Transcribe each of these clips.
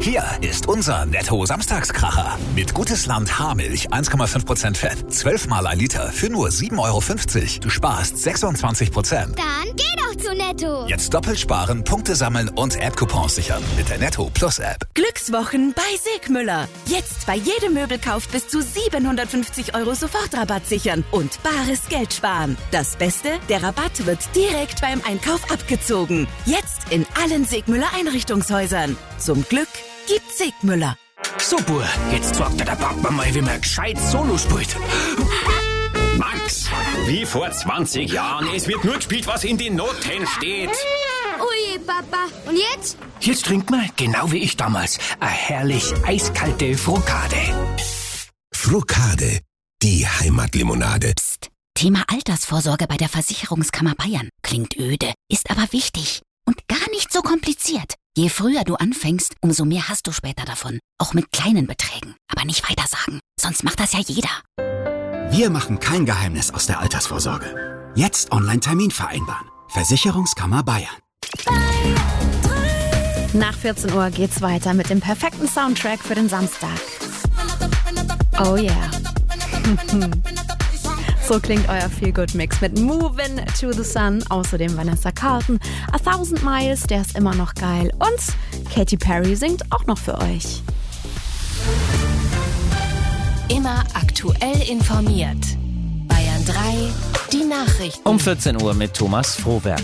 Hier ist unser Netto-Samstagskracher. Mit Gutes Land Haarmilch 1,5% Fett, 12 mal ein Liter für nur 7,50 €. Du sparst 26%. Dann geh doch zu Netto. Jetzt doppelt sparen, Punkte sammeln und App-Coupons sichern mit der Netto Plus App. Glückswochen bei Segmüller. Jetzt bei jedem Möbelkauf bis zu 750 € Sofortrabatt sichern und bares Geld sparen. Das Beste, der Rabatt wird direkt beim Einkauf abgezogen. Jetzt in allen Segmüller Einrichtungshäusern. Zum Glück gibt Segmüller. So, Bur, jetzt sagt der Papa mal, wie man gescheit Solo spielt. Max, wie vor 20 Jahren. Es wird nur gespielt, was in den Noten steht. Ui, Papa. Und jetzt? Jetzt trinkt man, genau wie ich damals, eine herrlich eiskalte Frokade. Frokade, die Heimatlimonade. Psst. Thema Altersvorsorge bei der Versicherungskammer Bayern. Klingt öde, ist aber wichtig und gar nicht so kompliziert. Je früher du anfängst, umso mehr hast du später davon. Auch mit kleinen Beträgen. Aber nicht weitersagen, sonst macht das ja jeder. Wir machen kein Geheimnis aus der Altersvorsorge. Jetzt Online-Termin vereinbaren. Versicherungskammer Bayern. Nach 14 Uhr geht's weiter mit dem perfekten Soundtrack für den Samstag. Oh yeah. So klingt euer Feel-Good-Mix mit Movin' to the Sun. Außerdem Vanessa Carlton, 1000 Miles, der ist immer noch geil. Und Katy Perry singt auch noch für euch. Immer aktuell informiert. Bayern 3, die Nachrichten. Um 14 Uhr mit Thomas Frohberg.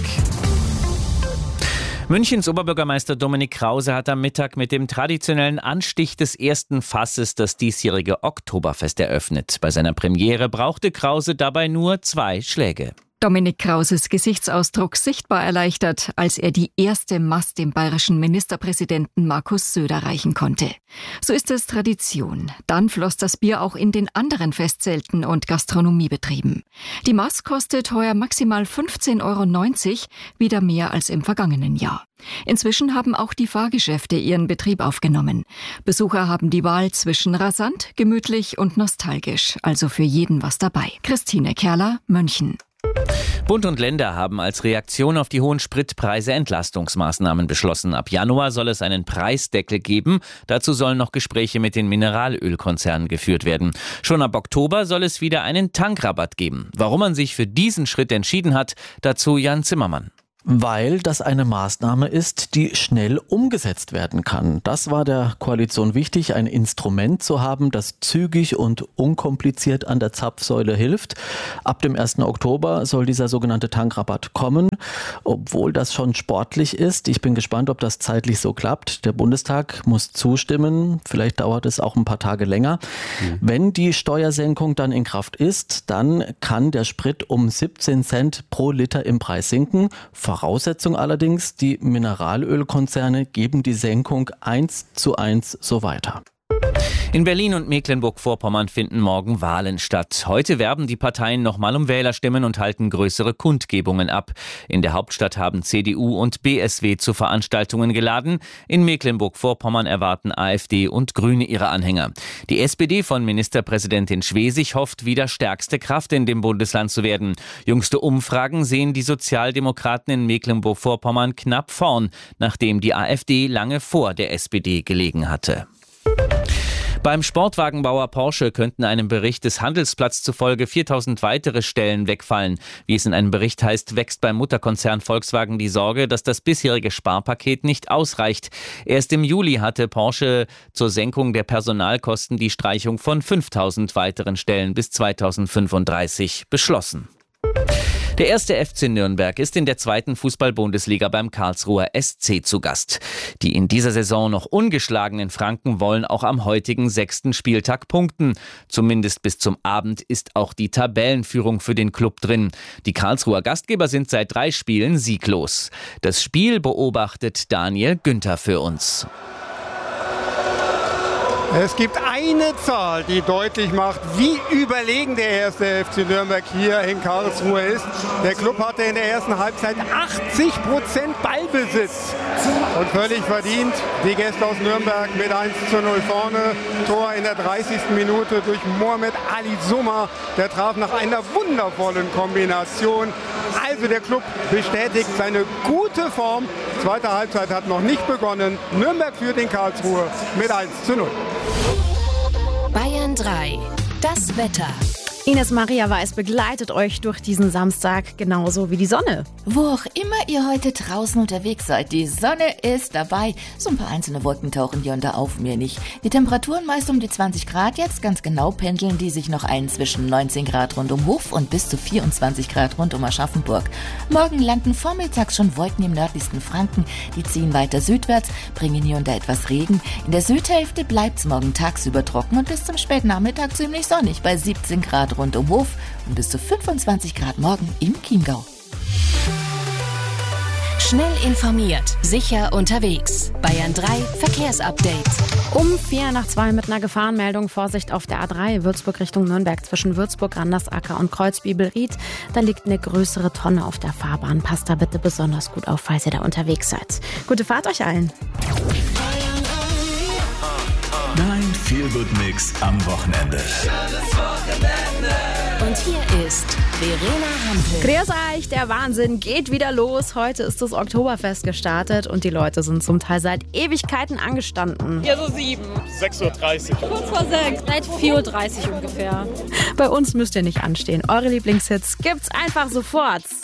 Münchens Oberbürgermeister Dominik Krause hat am Mittag mit dem traditionellen Anstich des ersten Fasses das diesjährige Oktoberfest eröffnet. Bei seiner Premiere brauchte Krause dabei nur 2 Schläge. Dominik Krauses Gesichtsausdruck sichtbar erleichtert, als er die erste Mast dem bayerischen Ministerpräsidenten Markus Söder reichen konnte. So ist es Tradition. Dann floss das Bier auch in den anderen Festzelten und Gastronomiebetrieben. Die Mast kostet heuer maximal 15,90 €, wieder mehr als im vergangenen Jahr. Inzwischen haben auch die Fahrgeschäfte ihren Betrieb aufgenommen. Besucher haben die Wahl zwischen rasant, gemütlich und nostalgisch, also für jeden was dabei. Christine Kerler, München. Bund und Länder haben als Reaktion auf die hohen Spritpreise Entlastungsmaßnahmen beschlossen. Ab Januar soll es einen Preisdeckel geben. Dazu sollen noch Gespräche mit den Mineralölkonzernen geführt werden. Schon ab Oktober soll es wieder einen Tankrabatt geben. Warum man sich für diesen Schritt entschieden hat, dazu Jan Zimmermann. Weil das eine Maßnahme ist, die schnell umgesetzt werden kann. Das war der Koalition wichtig, ein Instrument zu haben, das zügig und unkompliziert an der Zapfsäule hilft. Ab dem 1. Oktober soll dieser sogenannte Tankrabatt kommen, obwohl das schon sportlich ist. Ich bin gespannt, ob das zeitlich so klappt. Der Bundestag muss zustimmen. Vielleicht dauert es auch ein paar Tage länger. Wenn die Steuersenkung dann in Kraft ist, dann kann der Sprit um 17 Cent pro Liter im Preis sinken. Voraussetzung allerdings, die Mineralölkonzerne geben die Senkung 1:1 so weiter. In Berlin und Mecklenburg-Vorpommern finden morgen Wahlen statt. Heute werben die Parteien nochmal um Wählerstimmen und halten größere Kundgebungen ab. In der Hauptstadt haben CDU und BSW zu Veranstaltungen geladen. In Mecklenburg-Vorpommern erwarten AfD und Grüne ihre Anhänger. Die SPD von Ministerpräsidentin Schwesig hofft, wieder stärkste Kraft in dem Bundesland zu werden. Jüngste Umfragen sehen die Sozialdemokraten in Mecklenburg-Vorpommern knapp vorn, nachdem die AfD lange vor der SPD gelegen hatte. Beim Sportwagenbauer Porsche könnten einem Bericht des Handelsblatts zufolge 4000 weitere Stellen wegfallen. Wie es in einem Bericht heißt, wächst beim Mutterkonzern Volkswagen die Sorge, dass das bisherige Sparpaket nicht ausreicht. Erst im Juli hatte Porsche zur Senkung der Personalkosten die Streichung von 5000 weiteren Stellen bis 2035 beschlossen. Der erste FC Nürnberg ist in der 2. Fußball-Bundesliga beim Karlsruher SC zu Gast. Die in dieser Saison noch ungeschlagenen Franken wollen auch am heutigen 6. Spieltag punkten. Zumindest bis zum Abend ist auch die Tabellenführung für den Klub drin. Die Karlsruher Gastgeber sind seit 3 Spielen sieglos. Das Spiel beobachtet Daniel Günther für uns. Es gibt eine Zahl, die deutlich macht, wie überlegen der erste FC Nürnberg hier in Karlsruhe ist. Der Klub hatte in der ersten Halbzeit 80% Ballbesitz und völlig verdient. Die Gäste aus Nürnberg mit 1:0 vorne. Tor in der 30. Minute durch Mohamed Ali Summa. Der traf nach einer wundervollen Kombination Also der Club bestätigt seine gute Form. Zweite Halbzeit hat noch nicht begonnen. Nürnberg führt in Karlsruhe mit 1:0. Bayern 3. Das Wetter. Ines Maria Weiß begleitet euch durch diesen Samstag genauso wie die Sonne. Wo auch immer ihr heute draußen unterwegs seid, die Sonne ist dabei. So ein paar einzelne Wolken tauchen hier und da auf, mir nicht. Die Temperaturen meist um die 20 Grad jetzt. Ganz genau pendeln die sich noch ein zwischen 19 Grad rund um Hof und bis zu 24 Grad rund um Aschaffenburg. Morgen landen vormittags schon Wolken im nördlichsten Franken. Die ziehen weiter südwärts, bringen hier und da etwas Regen. In der Südhälfte bleibt's morgen tagsüber trocken und bis zum späten Nachmittag ziemlich sonnig bei 17 Grad rund um Hof und bis zu 25 Grad morgen im Chiemgau. Schnell informiert, sicher unterwegs. Bayern 3 Verkehrsupdate. Um 1:04 mit einer Gefahrenmeldung. Vorsicht auf der A3 Würzburg Richtung Nürnberg zwischen Würzburg, Randersacker und Kreuzbibelried. Da liegt eine größere Tonne auf der Fahrbahn. Passt da bitte besonders gut auf, falls ihr da unterwegs seid. Gute Fahrt euch allen. Dein Feel-Good-Mix am Wochenende. Und hier ist Verena Hampel. Grüß euch, der Wahnsinn geht wieder los. Heute ist das Oktoberfest gestartet und die Leute sind zum Teil seit Ewigkeiten angestanden. Ja, so 7. 6:30 Uhr. Kurz vor 6. Seit 4:30 Uhr ungefähr. Bei uns müsst ihr nicht anstehen. Eure Lieblingshits gibt's einfach sofort.